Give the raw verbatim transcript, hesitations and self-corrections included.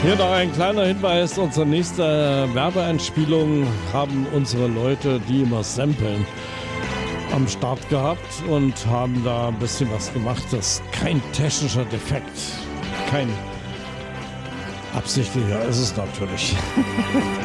Hier noch ein kleiner Hinweis. Unsere nächste Werbeeinspielung haben unsere Leute, die immer samplen, am Start gehabt und haben da ein bisschen was gemacht. Das ist kein technischer Defekt. Kein absichtlicher ist es natürlich.